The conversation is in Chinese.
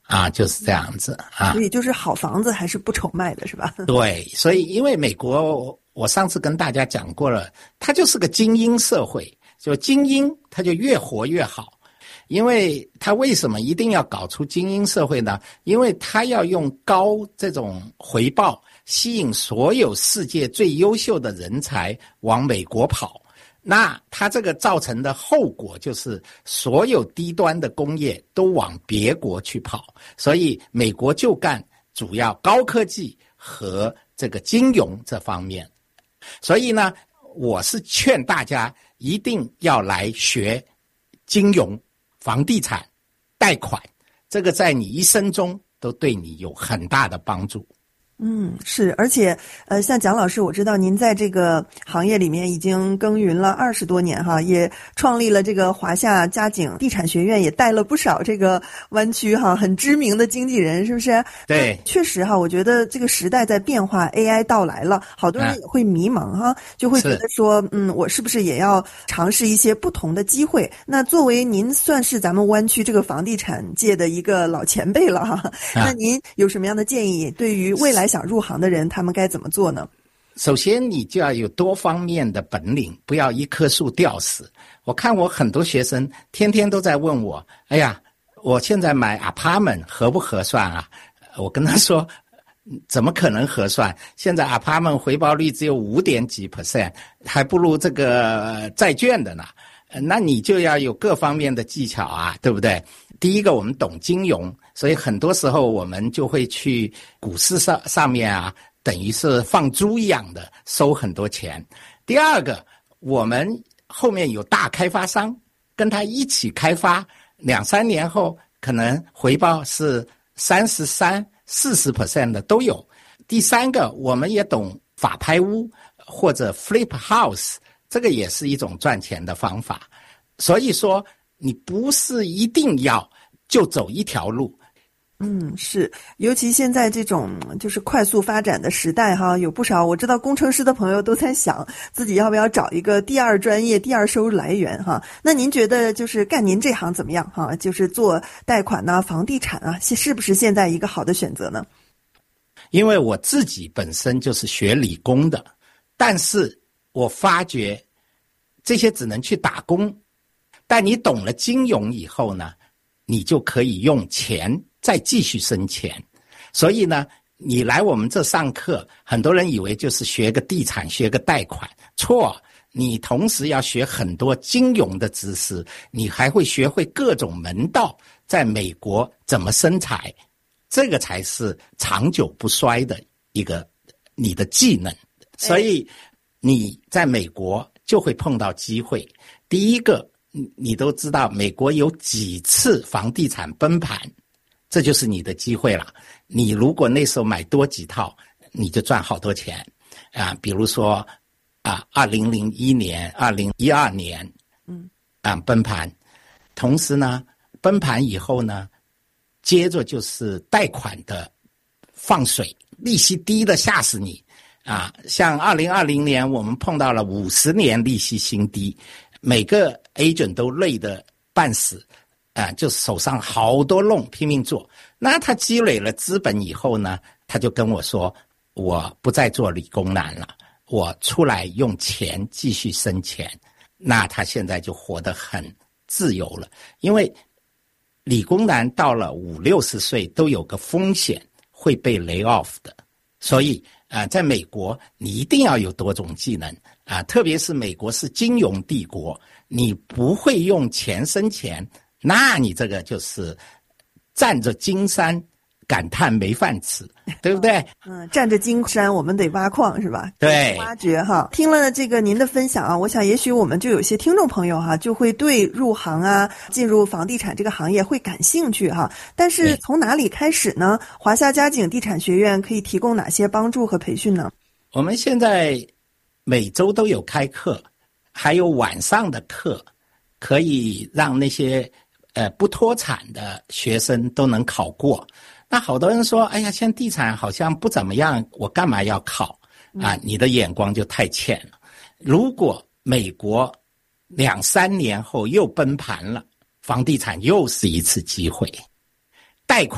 就是这样子啊。 所以就是好房子还是不愁卖的是吧？ 对，所以因为美国我上次跟大家讲过了，它就是个精英社会，就精英它就越活越好。因为他为什么一定要搞出精英社会呢？因为他要用高这种回报吸引所有世界最优秀的人才往美国跑。那他这个造成的后果就是所有低端的工业都往别国去跑，所以美国就干主要高科技和这个金融这方面。所以呢，我是劝大家一定要来学金融、房地产、贷款，这个在你一生中都对你有很大的帮助。 是，而且像蒋老师，我知道您在这个行业里面已经耕耘了20多年哈，也创立了这个华夏嘉景地产学院，也带了不少这个湾区哈很知名的经纪人，是不是？ 对， 确实哈，我觉得这个时代在变化 ，AI 到来了，好多人也会迷茫哈，就会觉得说，我是不是也要尝试一些不同的机会？那作为您算是咱们湾区这个房地产界的一个老前辈了哈，那您有什么样的建议？对于未来想入行的人，他们该怎么做呢？ 首先你就要有多方面的本领，不要一棵树吊死。我看我很多学生天天都在问我，哎呀，我现在买 apartment 合不合算啊？我跟他说，怎么可能合算？现在 apartment 回报率只有5点几%，还不如这个债券的呢。那你就要有各方面的技巧啊，对不对？第一个，我们懂金融，所以很多时候我们就会去股市上面啊，等于是放猪一样的收很多钱。第二个，我们后面有大开发商，跟他一起开发，2-3年后可能回报是33%、40% 的都有。第三个，我们也懂法拍屋或者 flip house， 这个也是一种赚钱的方法。所以说你不是一定要就走一条路。 是，尤其现在这种就是快速发展的时代哈，有不少我知道工程师的朋友都在想自己要不要找一个第二专业、第二收入来源哈。那您觉得就是干您这行怎么样哈？就是做贷款啊、房地产啊，是不是现在一个好的选择呢？ 因为我自己本身就是学理工的，但是我发觉这些只能去打工，但你懂了金融以后呢，你就可以用钱再继续生钱。所以呢，你来我们这上课，很多人以为就是学个地产、学个贷款，错，你同时要学很多金融的知识，你还会学会各种门道，在美国怎么生财，这个才是长久不衰的一个你的技能。所以你在美国就会碰到机会。第一个，你都知道美国有几次房地产崩盘，这就是你的机会了。你如果那时候买多几套，你就赚好多钱啊。比如说2001年、2012年，崩盘。同时呢，崩盘以后呢，接着就是贷款的放水，利息低的吓死你啊！像2020年，我们碰到了50年利息新低。每个 agent 都累得半死就手上好多弄拼命做。那他积累了资本以后呢，他就跟我说，我不再做理工男了，我出来用钱继续生钱。那他现在就活得很自由了。因为理工男到了50-60岁都有个风险会被 lay off 的。所以在美国你一定要有多种技能特别是美国是金融帝国，你不会用钱生钱，那你这个就是站着金山感叹没饭吃，对不对？ 站着金山我们得挖矿是吧？ 对， 挖掘哈。听了这个您的分享啊，我想也许我们就有些听众朋友就会对入行进入房地产这个行业会感兴趣哈。但是从哪里开始呢？华夏嘉景地产学院可以提供哪些帮助和培训呢？ 我们现在每周都有开课，还有晚上的课，可以让那些不脱产的学生都能考过。那好多人说，哎呀，现在地产好像不怎么样，我干嘛要考你的眼光就太浅了。如果美国2-3年后又崩盘了，房地产又是一次机会。贷款